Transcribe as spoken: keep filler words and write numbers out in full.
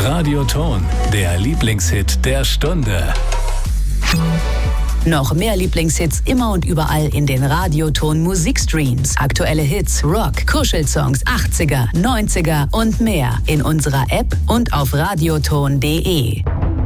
Radioton, der Lieblingshit der Stunde. Noch mehr Lieblingshits immer und überall in den Radioton Musikstreams. Aktuelle Hits, Rock, Kuschelsongs, achtziger, neunziger und mehr in unserer App und auf radioton punkt de.